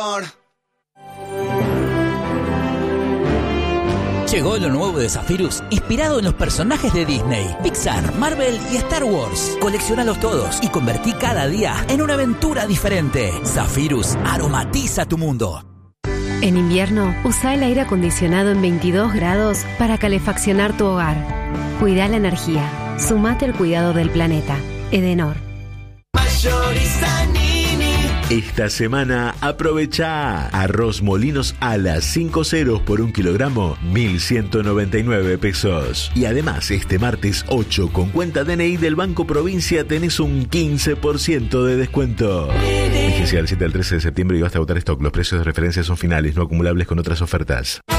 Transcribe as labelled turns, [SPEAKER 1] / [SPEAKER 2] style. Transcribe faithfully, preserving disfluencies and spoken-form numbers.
[SPEAKER 1] Edenor.
[SPEAKER 2] Llegó lo nuevo de Zephyrus, inspirado en los personajes de Disney, Pixar, Marvel y Star Wars. Coleccionalos todos y convertí cada día en una aventura diferente. Zephyrus aromatiza tu mundo.
[SPEAKER 3] En invierno, usa el aire acondicionado en veintidós grados para calefaccionar tu hogar. Cuida la energía. Sumate al cuidado del planeta. Edenor.
[SPEAKER 4] Esta semana aprovecha arroz Molinos Ala cinco ceros por un kilogramo, mil ciento noventa y nueve pesos. Y además este martes ocho con cuenta D N I del Banco Provincia tenés un quince por ciento de descuento. Vigencia del siete al trece de septiembre y basta agotar stock. Los precios de referencia son finales, no acumulables con otras ofertas.